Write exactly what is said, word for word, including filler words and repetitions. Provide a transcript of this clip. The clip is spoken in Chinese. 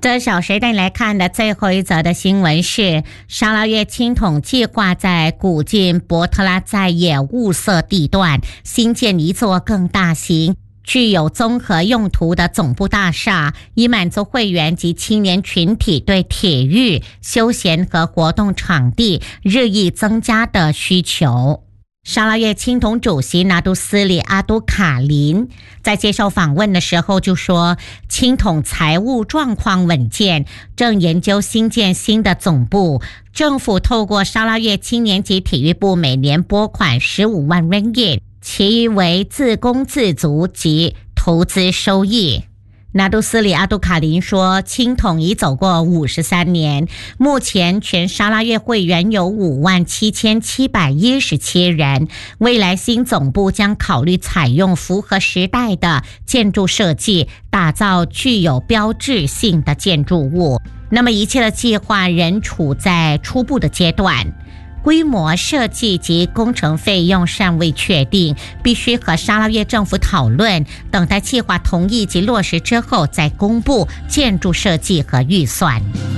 这小时带你来看的最后一则的新闻是，沙捞越青统计划在古晋博特拉在野雾色地段新建一座更大型具有综合用途的总部大厦，以满足会员及青年群体对体育、休闲和活动场地日益增加的需求。沙捞越青统主席拿督斯里阿都卡林在接受访问的时候就说，青统财务状况稳健，正研究新建新的总部。政府透过沙捞越青年及体育部每年拨款十五万 ringgit， 其余为自供自足及投资收益。拿督斯里阿都卡林说，青统已走过五十三年，目前全沙捞越会员有五万七千七百一十七人，未来新总部将考虑采用符合时代的建筑设计，打造具有标志性的建筑物。那么一切的计划仍处在初步的阶段，规模设计及工程费用尚未确定，必须和沙捞越政府讨论，等待计划同意及落实之后再公布建筑设计和预算。